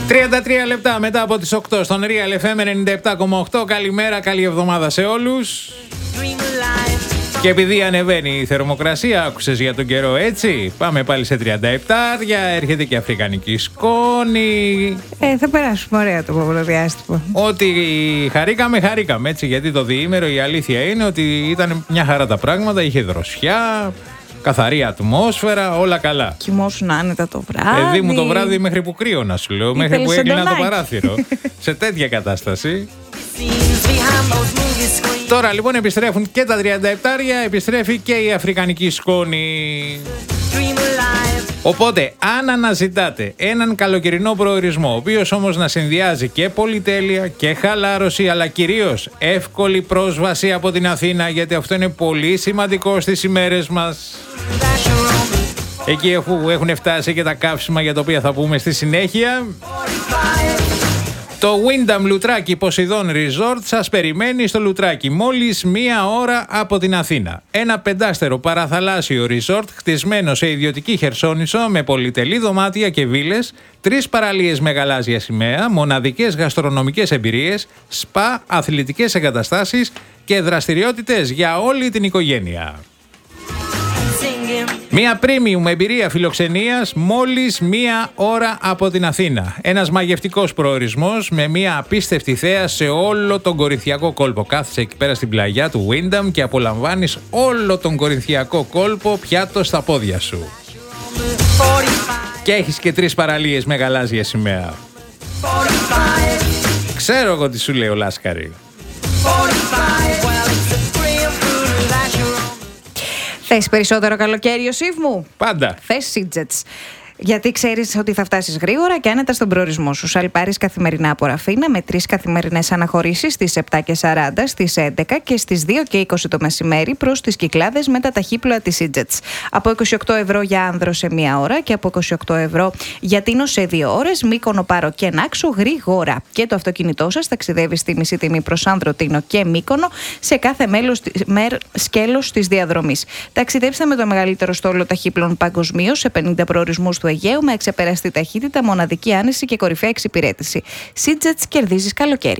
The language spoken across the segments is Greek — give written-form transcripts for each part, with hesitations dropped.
33 λεπτά μετά από τις 8 στον Real FM 97,8. Καλημέρα, καλή εβδομάδα σε όλους. Και επειδή ανεβαίνει η θερμοκρασία, άκουσες για τον καιρό, έτσι. Πάμε πάλι σε 37, έρχεται και αφρικανική σκόνη. Θα περάσουμε ωραία το επόμενο διάστημα. Ότι χαρήκαμε, έτσι, γιατί το διήμερο η αλήθεια είναι ότι ήταν μια χαρά τα πράγματα, είχε δροσιά, καθαρή ατμόσφαιρα, όλα καλά. Κοιμόσουν άνετα το βράδυ. Παιδί μου, το βράδυ μέχρι που κρύωνα, σου λέω, μέχρι που έκλεινα το παράθυρο. Σε τέτοια κατάσταση. Τώρα λοιπόν επιστρέφουν και τα 37, επιστρέφει και η αφρικανική σκόνη. Οπότε, αν αναζητάτε έναν καλοκαιρινό προορισμό, ο οποίος όμως να συνδυάζει και πολυτέλεια και χαλάρωση, αλλά κυρίως εύκολη πρόσβαση από την Αθήνα, γιατί αυτό είναι πολύ σημαντικό στις ημέρες μας. Εκεί έχουν φτάσει και τα καύσιμα για τα οποία θα πούμε στη συνέχεια. Το Wyndham Λουτράκι Poseidon Resort σας περιμένει στο Λουτράκι, μόλις 1 ώρα από την Αθήνα. Ένα 5στερο παραθαλάσσιο resort χτισμένο σε ιδιωτική χερσόνησο με πολυτελή δωμάτια και βίλες, 3 παραλίες με γαλάζια σημαία, μοναδικές γαστρονομικές εμπειρίες, σπα, αθλητικές εγκαταστάσεις και δραστηριότητες για όλη την οικογένεια. Μια premium εμπειρία φιλοξενίας μόλις 1 ώρα από την Αθήνα. Ένας μαγευτικός προορισμός με μια απίστευτη θέα σε όλο τον κορινθιακό κόλπο. Κάθεσαι εκεί πέρα στην πλαγιά του Wyndham και απολαμβάνεις όλο τον κορινθιακό κόλπο πιάτο στα πόδια σου. Και έχεις και 3 παραλίες με γαλάζια σημαία. Ξέρω εγώ τι σου λέει ο Λάσκαρη. Θες περισσότερο καλοκαίρι, Ιωσήφ μου? Πάντα. Θες Σίτζετς. Γιατί ξέρεις ότι θα φτάσεις γρήγορα και άνετα στον προορισμό σου. Σαλπάρεις καθημερινά από Ραφίνα με 3 καθημερινές αναχωρήσεις στις 7:40, στις 11 και στις 2:20 το μεσημέρι προς τις Κυκλάδες με τα ταχύπλοα της Σίτζετς. Από 28 ευρώ για Άνδρο σε 1 ώρα και από 28 ευρώ για Τίνο σε 2 ώρες, Μύκονο, Πάρο και Νάξο γρήγορα. Και το αυτοκίνητό σας ταξιδεύει στη μισή τιμή προς Άνδρο, Τίνο και Μύκονο σε κάθε σκέλος της διαδρομής. Ταξιδέψτε με το μεγαλύτερο στόλο ταχύπλων παγκοσμίως σε 50 προορισμούς του Αιγαίου με αξεπεραστή ταχύτητα, μοναδική άνεση και κορυφαία εξυπηρέτηση. Σίτζετς, κερδίζεις καλοκαίρι.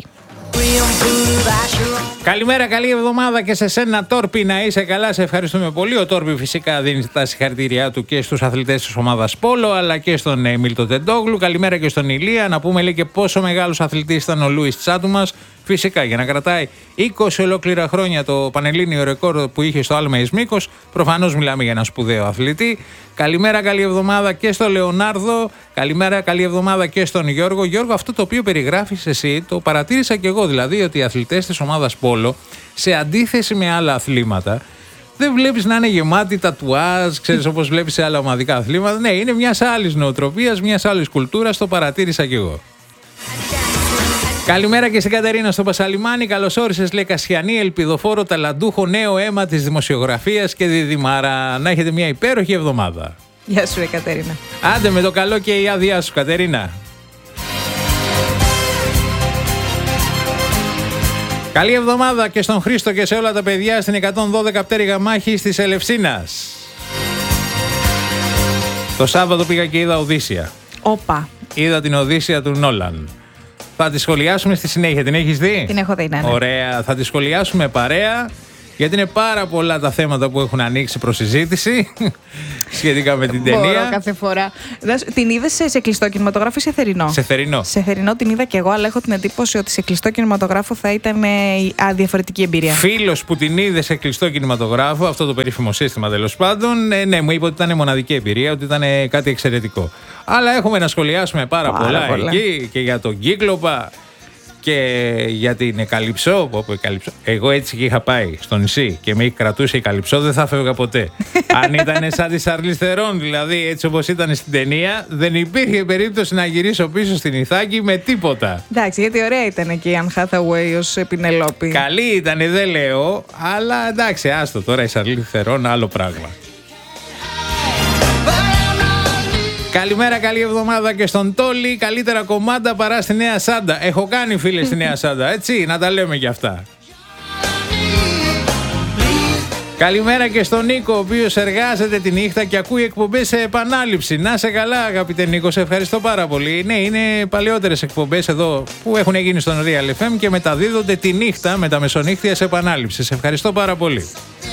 Καλημέρα, καλή εβδομάδα και σε σένα, Τόρπι, να είσαι καλά. Σε ευχαριστούμε πολύ. Ο Τόρπι φυσικά δίνει τα συγχαρητήριά του και στους αθλητές της ομάδας Πόλο, αλλά και στον Μίλτο Τεντόγλου. Καλημέρα και στον Ηλία. Να πούμε, λέει, και πόσο μεγάλος αθλητής ήταν ο Λούις Τσάτου μας. Φυσικά, για να κρατάει 20 ολόκληρα χρόνια το πανελλήνιο ρεκόρ που είχε στο Άλμα Ισμίκος, προφανώς μιλάμε για ένα σπουδαίο αθλητή. Καλημέρα, καλή εβδομάδα και στον Λεωνάρδο. Καλημέρα, καλή εβδομάδα και στον Γιώργο. Γιώργο, αυτό το οποίο περιγράφεις εσύ, το παρατήρησα και εγώ. Δηλαδή, ότι οι αθλητές της ομάδας Πόλο, σε αντίθεση με άλλα αθλήματα, δεν βλέπεις να είναι γεμάτοι τατουάζ, ξέρεις, όπως βλέπεις σε άλλα ομαδικά αθλήματα. Ναι, είναι μιας άλλης νοοτροπίας, μιας άλλης κουλτούρας, το παρατήρησα και εγώ. Καλημέρα και στην Κατερίνα στο Πασαλιμάνι. Καλώς όρισες, λέει, Κασιανή, ελπιδοφόρο, ταλαντούχο, νέο αίμα της δημοσιογραφίας και διδυμάρα. Να έχετε μια υπέροχη εβδομάδα. Γεια σου, Κατερίνα. Άντε με το καλό και η άδειά σου, Κατερίνα. Καλή εβδομάδα και στον Χρήστο και σε όλα τα παιδιά στην 112 πτέρυγα μάχης της Ελευσίνας. Το Σάββατο πήγα και είδα Οδύσσια. Όπα. Είδα την Οδύσσια του Νόλαν. Θα τη σχολιάσουμε στη συνέχεια. Την έχεις δει? Την έχω δει, ναι. Ωραία. Θα τη σχολιάσουμε παρέα, γιατί είναι πάρα πολλά τα θέματα που έχουν ανοίξει προς συζήτηση σχετικά με την ταινία. Μπορώ κάθε φορά. Την είδες σε κλειστό κινηματογράφο ή σε θερινό? Σε θερινό. Σε θερινό την είδα και εγώ, αλλά έχω την εντύπωση ότι σε κλειστό κινηματογράφο θα ήταν διαφορετική εμπειρία. Φίλος που την είδε σε κλειστό κινηματογράφο, αυτό το περίφημο σύστημα τέλος πάντων, ναι, μου είπε ότι ήταν μοναδική εμπειρία, ότι ήταν κάτι εξαιρετικό. Αλλά έχουμε να σχολιάσουμε πάρα πολλά εκεί και για τον Κύκλοπα και για την Καλυψό. Εγώ έτσι και είχα πάει στο νησί και με κρατούσε η Καλυψό, δεν θα έφευγα ποτέ. Αν ήταν σαν τη Σαρλίς Θερόν, δηλαδή έτσι όπως ήταν στην ταινία, δεν υπήρχε περίπτωση να γυρίσω πίσω στην Ιθάκη με τίποτα. Εντάξει, γιατί ωραία ήταν εκεί η Anne Hathaway ως Πινελόπη. Καλή ήταν, δεν λέω, αλλά εντάξει, άστο τώρα, η Σαρλίς Θερόν άλλο πράγμα. Καλημέρα, καλή εβδομάδα και στον Τόλι. Καλύτερα κομμάτα παρά στη Νέα Σάντα. Έχω κάνει φίλες στη Νέα Σάντα, έτσι, να τα λέμε κι αυτά. Καλημέρα και στον Νίκο, ο οποίος εργάζεται τη νύχτα και ακούει εκπομπές σε επανάληψη. Να σε καλά, αγαπητέ Νίκο, σε ευχαριστώ πάρα πολύ. Ναι, είναι παλαιότερες εκπομπές εδώ που έχουν γίνει στον Real FM και μεταδίδονται τη νύχτα με τα μεσονύχτια σε επανάληψη. Σε ευχαριστώ πάρα πολύ.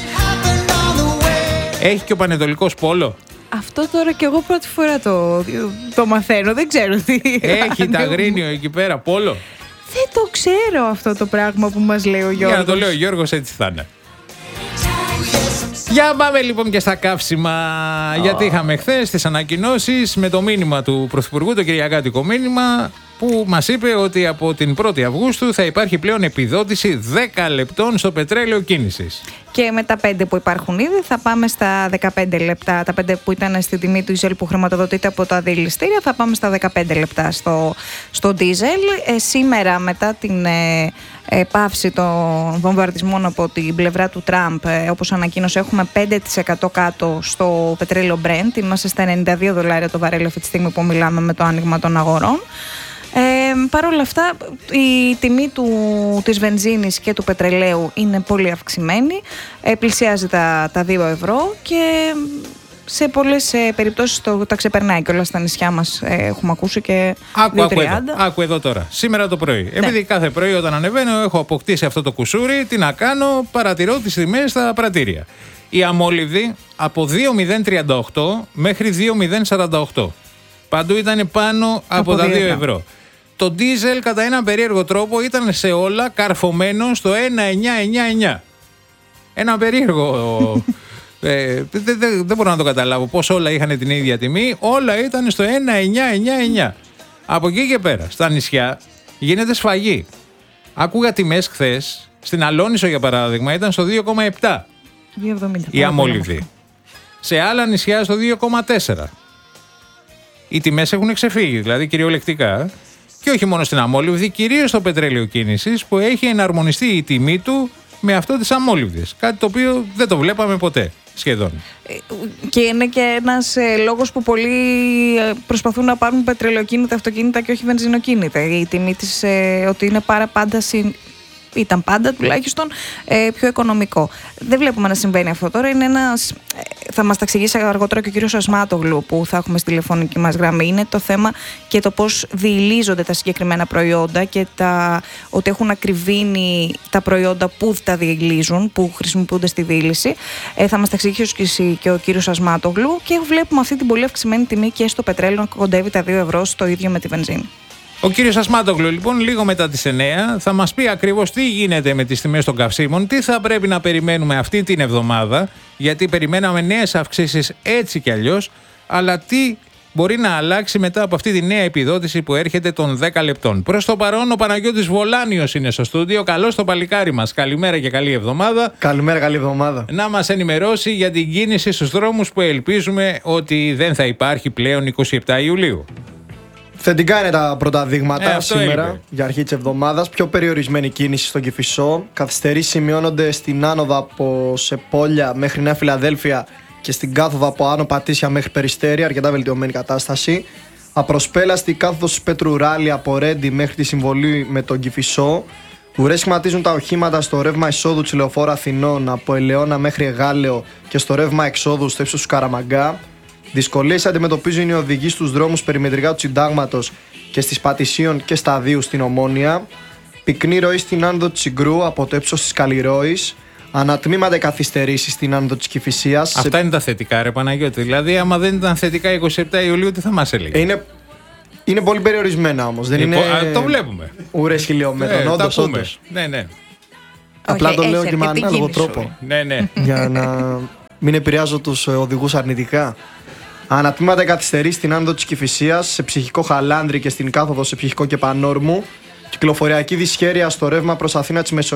Έχει και ο Πανετολικός πόλο. Αυτό τώρα και εγώ πρώτη φορά το μαθαίνω, δεν ξέρω τι. Έχει τα Αγρίνιο εκεί πέρα πόλο. Δεν το ξέρω αυτό το πράγμα που μας λέει ο Γιώργος. Για να το λέει ο Γιώργος, έτσι θα είναι. Για πάμε λοιπόν και στα καύσιμα, γιατί είχαμε χθες τις ανακοινώσεις με το μήνυμα του Πρωθυπουργού, το κυριακάτικο μήνυμα, που μας είπε ότι από την 1η Αυγούστου θα υπάρχει πλέον επιδότηση 10 λεπτών στο πετρέλαιο κίνησης. Και με τα 5 που υπάρχουν ήδη θα πάμε στα 15 λεπτά. Τα 5 που ήταν στην τιμή του diesel που χρηματοδοτείται από τα αντιληστήρια θα πάμε στα 15 λεπτά στο diesel. Σήμερα, μετά την πάυση των βομβαρδισμών από την πλευρά του Τραμπ, όπως ανακοίνωσε, έχουμε 5% κάτω στο πετρέλαιο Brent. Είμαστε στα $92 το βαρέλι αυτή τη στιγμή που μιλάμε με το άνοιγμα των αγορών. Παρ' όλα αυτά, η τιμή της βενζίνης και του πετρελαίου είναι πολύ αυξημένη, πλησιάζει τα 2 ευρώ και σε πολλές περιπτώσεις τα ξεπερνάει και όλα στα νησιά μας, έχουμε ακούσει και 2,30. Άκου εδώ τώρα, σήμερα το πρωί. Ναι. Επειδή κάθε πρωί όταν ανεβαίνω έχω αποκτήσει αυτό το κουσούρι, τι να κάνω, παρατηρώ τις τιμές στα πρατήρια. Η αμόλυβδη από 2,038 μέχρι 2,048. Παντού ήταν πάνω από τα 2 ευρώ. Το ντίζελ κατά έναν περίεργο τρόπο ήταν σε όλα καρφωμένο στο 1,999. Ένα περίεργο... δεν μπορώ να το καταλάβω πώς όλα είχαν την ίδια τιμή. Όλα ήταν στο 1,999. Από εκεί και πέρα, στα νησιά γίνεται σφαγή. Άκουγα τιμές χθες. Στην Αλόνισο για παράδειγμα ήταν στο 2,7 η αμόλυβδη. Σε άλλα νησιά στο 2,4. Οι τιμές έχουν ξεφύγει, δηλαδή κυριολεκτικά. Και όχι μόνο στην αμόλυβδη, κυρίως στο πετρέλαιο κίνησης, που έχει εναρμονιστεί η τιμή του με αυτό της αμόλυβδης. Κάτι το οποίο δεν το βλέπαμε ποτέ, σχεδόν. Και είναι και ένας λόγος που πολλοί προσπαθούν να πάρουν πετρελαιοκίνητα αυτοκίνητα και όχι βενζινοκίνητα. Η τιμή της ότι είναι ήταν πάντα τουλάχιστον πιο οικονομικό. Δεν βλέπουμε να συμβαίνει αυτό τώρα. Είναι θα μας τα εξηγήσει αργότερα και ο κύριος Ασμάτογλου που θα έχουμε στη τηλεφωνική μας γραμμή. Είναι το θέμα και το πώς διηλίζονται τα συγκεκριμένα προϊόντα και ότι έχουν ακριβήνει τα προϊόντα που τα διηλίζουν, που χρησιμοποιούνται στη δίληση. Θα μας τα εξηγήσει και ο κύριος Ασμάτογλου και βλέπουμε αυτή την πολύ αυξημένη τιμή και στο πετρέλαιο να κοντεύει τα 2 ευρώ, στο ίδιο με τη βενζίνη. Ο κύριος Ασμάτογλου, λοιπόν, λίγο μετά τις 9 θα μας πει ακριβώς τι γίνεται με τις τιμές των καυσίμων, τι θα πρέπει να περιμένουμε αυτή την εβδομάδα, γιατί περιμέναμε νέες αυξήσεις έτσι κι αλλιώς, αλλά τι μπορεί να αλλάξει μετά από αυτή τη νέα επιδότηση που έρχεται των 10 λεπτών. Προς το παρόν, ο Παναγιώτης Βολάνιος είναι στο στούντιο. Καλώς το παλικάρι μας. Καλημέρα και καλή εβδομάδα. Καλημέρα, καλή εβδομάδα. Να μας ενημερώσει για την κίνηση στους δρόμους που ελπίζουμε ότι δεν θα υπάρχει πλέον 27 Ιουλίου. Θετικά είναι τα πρώτα δείγματα σήμερα είπε. Για αρχή της εβδομάδας. Πιο περιορισμένη κίνηση στον Κηφισό. Καθυστερήσεις σημειώνονται στην άνοδο από Σεπόλια μέχρι Νέα Φιλαδέλφια και στην κάθοδο από Άνω Πατήσια μέχρι Περιστέρια. Αρκετά βελτιωμένη κατάσταση. Απροσπέλαστη κάθοδος Πέτρου Ράλι από Ρέντι μέχρι τη συμβολή με τον Κηφισό. Ουρές σχηματίζουν τα οχήματα στο ρεύμα εισόδου της Λεωφόρου Αθηνών από Ελαιώνα μέχρι Εγάλεο και στο ρεύμα εξόδου στο ύψος του Καραμαγκά. Δυσκολίες αντιμετωπίζουν οι οδηγοί στους δρόμους περιμετρικά του Συντάγματος και στις Πατησίων και Σταδίου στην Ομόνια. Πυκνή ροή στην άνοδο της Συγκρού από το ύψος της Καλλιρόης. Ανατμήματα καθυστερήσεις στην άνοδο της Κηφισίας. Αυτά είναι τα θετικά, ρε Παναγιώτη. Δηλαδή, άμα δεν ήταν θετικά 27 Ιουλίου, τι θα μας έλεγε. Είναι πολύ περιορισμένα όμως. Δεν είναι. Το βλέπουμε. Ουρές χιλιόμετρων. Όντως. Ναι. Απλά το λέω και με ανάλογο τρόπο. Ναι. Για να μην επηρεάζω τους οδηγούς αρνητικά. Ανατμήματα καθυστερήσεις στην άνοδο της Κηφισίας, σε ψυχικό Χαλάνδρη και στην κάθοδο σε ψυχικό και Πανόρμου. Κυκλοφοριακή δυσχέρεια στο ρεύμα προς Αθήνα της Μεσογείου.